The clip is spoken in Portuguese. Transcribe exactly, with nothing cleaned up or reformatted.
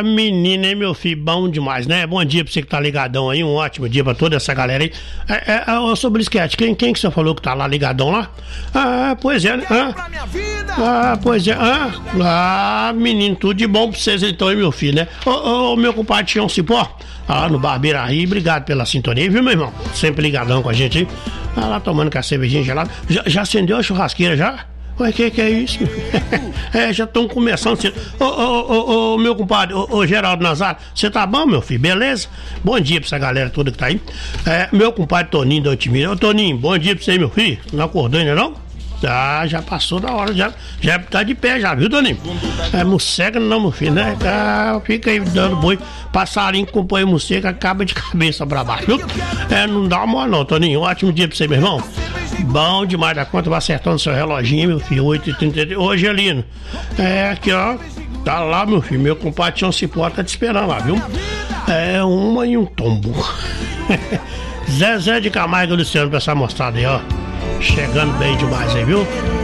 menina, hein, meu filho? Bom demais, né? Bom dia pra você que tá ligadão aí. Um ótimo dia pra toda essa galera aí. É, é, ô, sobre o esquete, quem, quem que você falou que tá lá ligadão lá? Ah, pois é, né? Ah, ah pois é. Ah, ah, menino, tudo de bom pra vocês então, hein, meu filho, né? Ô, ô, ô meu compadre Tião Cipó, ah, no Barbeira Rio, obrigado pela sintonia, viu, meu irmão? Sempre ligadão com a gente aí. Ah, lá tomando com a cervejinha gelada. Já, já acendeu a churrasqueira já? Ué, que que é isso? É, já estão começando cedo. Ô, ô, ô, ô, meu compadre, ô, ô Geraldo Nazário, você tá bom, meu filho? Beleza? Bom dia pra essa galera toda que tá aí. É, meu compadre Toninho da Otimira. Ô, Toninho, bom dia pra você aí, meu filho. Não acordou ainda não? Ah, já passou da hora, já, já tá de pé já, viu, Toninho? É, morcega não, meu filho, né? Ah, fica aí dando boi. Passarinho que compõe morcega, acaba de cabeça pra baixo, viu? É, não dá uma não, Toninho. Ótimo dia pra você, meu irmão. Bom demais da conta, vai acertando seu reloginho, meu filho, oito e trinta e três. Ô, Angelino, é, aqui, ó, tá lá, meu filho, meu compadre Tião Cipó tá te esperando lá, viu? É, uma e um tombo. Zezé de Camargo e Luciano pra essa mostrada aí, ó. Chegando bem demais aí, viu?